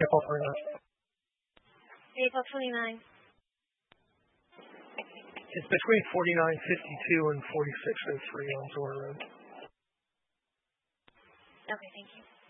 April 29. April 29. It's between 4952 and 4603 on Zora Road. Okay, thank you.